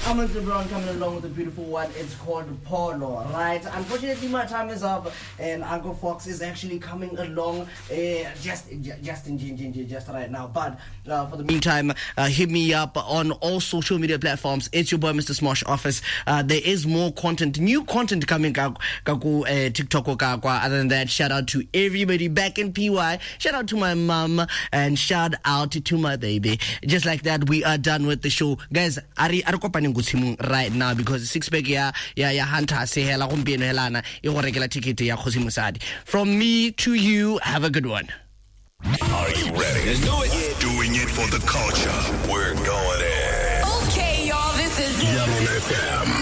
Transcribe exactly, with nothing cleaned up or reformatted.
I'm Uncle Brown coming along with a beautiful one. It's called Polo, right? Unfortunately, my time is up, and Uncle Fox is actually coming along uh, just just in Jinjinji just right now. But uh, for the meantime, uh, hit me up on all social media platforms. It's your boy, Mister Smosh Office. Uh, there is more content, new content coming out. Kaku uh, TikTok or kakwa. Other than that, shout out to everybody back in P Y. Shout out to my mom and shout out to my baby. Just like that, we are done with the show, guys. Ari ari kopani right now because six pack ya ya ya hunter se hela gompieno helana e go rekela ticket ya Khosi Mosadi. From me to you, have a good one. Are you ready? Let's do it. Doing it for the culture. We're going in. Okay, y'all, this is Yellow F M.